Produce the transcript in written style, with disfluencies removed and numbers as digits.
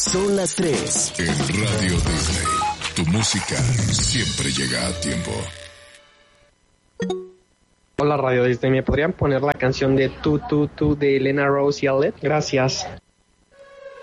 Son las 3. En Radio Disney, tu música siempre llega a tiempo. Hola Radio Disney, ¿me podrían poner la canción de Tu Tu Tu de Elena Rose y Alet? Gracias.